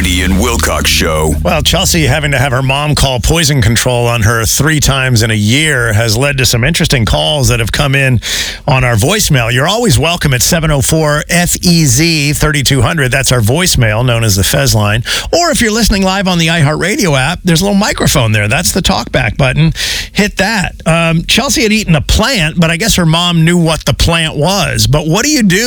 Hannity and Wilcox Show. Well, Chelsea having to have her mom call poison control on her 3 times in a year has led to some interesting calls that have come in on our voicemail. You're always welcome at 704-FEZ-3200. That's our voicemail, known as the Fez line. Or if you're listening live on the iHeartRadio app, there's a little microphone there. That's the talkback button. Hit that. Chelsea had eaten a plant, but I guess her mom knew what the plant was. But what do you do